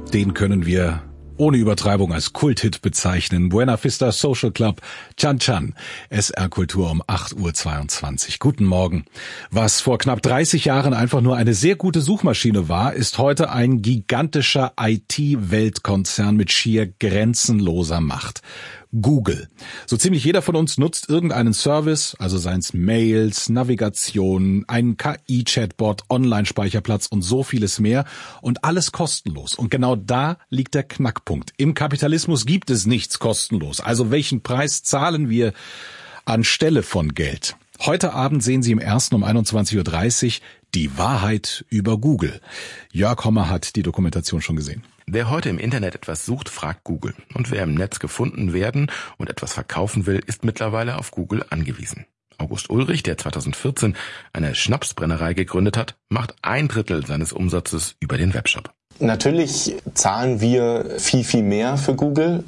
Den können wir ohne Übertreibung als Kulthit bezeichnen. Buena Vista Social Club, Chan Chan, SR Kultur um 8:22 Uhr. Guten Morgen. Was vor knapp 30 Jahren einfach nur eine sehr gute Suchmaschine war, ist heute ein gigantischer IT-Weltkonzern mit schier grenzenloser Macht. Google. So ziemlich jeder von uns nutzt irgendeinen Service, also seien's Mails, Navigation, einen KI-Chatbot, Online-Speicherplatz und so vieles mehr und alles kostenlos. Und genau da liegt der Knackpunkt. Im Kapitalismus gibt es nichts kostenlos. Also welchen Preis zahlen wir anstelle von Geld? Heute Abend sehen Sie im Ersten um 21:30 Uhr die Wahrheit über Google. Jörg Hommer hat die Dokumentation schon gesehen. Wer heute im Internet etwas sucht, fragt Google. Und wer im Netz gefunden werden und etwas verkaufen will, ist mittlerweile auf Google angewiesen. August Ulrich, der 2014 eine Schnapsbrennerei gegründet hat, macht 1/3 seines Umsatzes über den Webshop. Natürlich zahlen wir viel mehr für Google.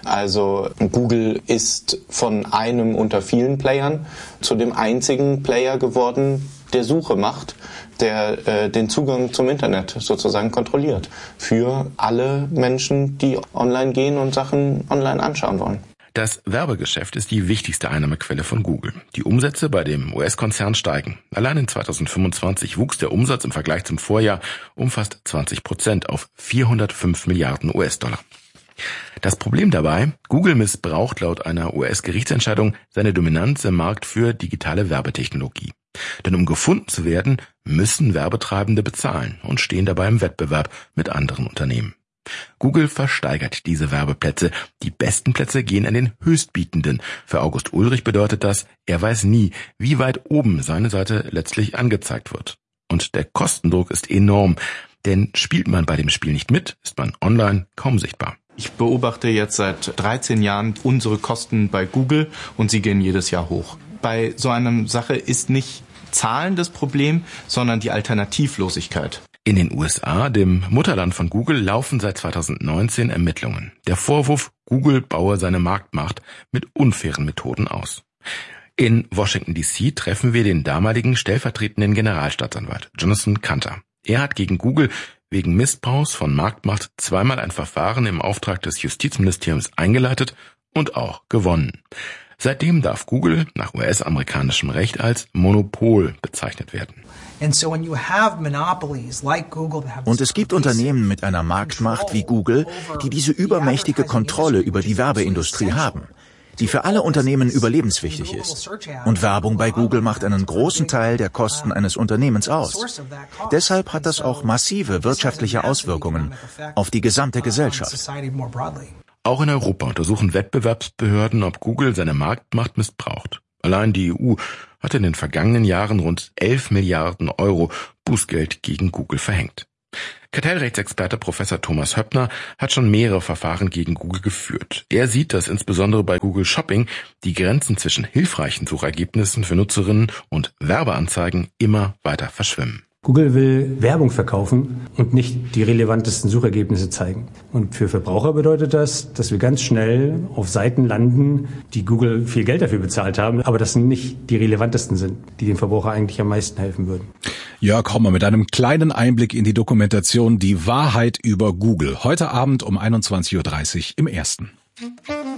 Also Google ist von einem unter vielen Playern zu dem einzigen Player geworden, der Suche macht, der den Zugang zum Internet sozusagen kontrolliert. Für alle Menschen, die online gehen und Sachen online anschauen wollen. Das Werbegeschäft ist die wichtigste Einnahmequelle von Google. Die Umsätze bei dem US-Konzern steigen. Allein in 2025 wuchs der Umsatz im Vergleich zum Vorjahr um fast 20% auf 405 Milliarden US-Dollar. Das Problem dabei, Google missbraucht laut einer US-Gerichtsentscheidung seine Dominanz im Markt für digitale Werbetechnologie. Denn um gefunden zu werden, müssen Werbetreibende bezahlen und stehen dabei im Wettbewerb mit anderen Unternehmen. Google versteigert diese Werbeplätze. Die besten Plätze gehen an den Höchstbietenden. Für August Ulrich bedeutet das, er weiß nie, wie weit oben seine Seite letztlich angezeigt wird. Und der Kostendruck ist enorm, denn spielt man bei dem Spiel nicht mit, ist man online kaum sichtbar. Ich beobachte jetzt seit 13 Jahren unsere Kosten bei Google und sie gehen jedes Jahr hoch. Bei so einer Sache ist nicht Zahlen das Problem, sondern die Alternativlosigkeit. In den USA, dem Mutterland von Google, laufen seit 2019 Ermittlungen. Der Vorwurf, Google baue seine Marktmacht mit unfairen Methoden aus. In Washington D.C. treffen wir den damaligen stellvertretenden Generalstaatsanwalt Jonathan Kanter. Er hat gegen Google wegen Missbrauchs von Marktmacht zweimal ein Verfahren im Auftrag des Justizministeriums eingeleitet und auch gewonnen. Seitdem darf Google nach US-amerikanischem Recht als Monopol bezeichnet werden. Und es gibt Unternehmen mit einer Marktmacht wie Google, die diese übermächtige Kontrolle über die Werbeindustrie haben, die für alle Unternehmen überlebenswichtig ist. Und Werbung bei Google macht einen großen Teil der Kosten eines Unternehmens aus. Deshalb hat das auch massive wirtschaftliche Auswirkungen auf die gesamte Gesellschaft. Auch in Europa untersuchen Wettbewerbsbehörden, ob Google seine Marktmacht missbraucht. Allein die EU hat in den vergangenen Jahren rund 11 Milliarden Euro Bußgeld gegen Google verhängt. Kartellrechtsexperte Professor Thomas Höppner hat schon mehrere Verfahren gegen Google geführt. Er sieht, dass insbesondere bei Google Shopping die Grenzen zwischen hilfreichen Suchergebnissen für Nutzerinnen und Werbeanzeigen immer weiter verschwimmen. Google will Werbung verkaufen und nicht die relevantesten Suchergebnisse zeigen. Und für Verbraucher bedeutet das, dass wir ganz schnell auf Seiten landen, die Google viel Geld dafür bezahlt haben, aber das nicht die relevantesten sind, die dem Verbraucher eigentlich am meisten helfen würden. Jörg Hommer mit einem kleinen Einblick in die Dokumentation Die Wahrheit über Google. Heute Abend um 21:30 Uhr im Ersten.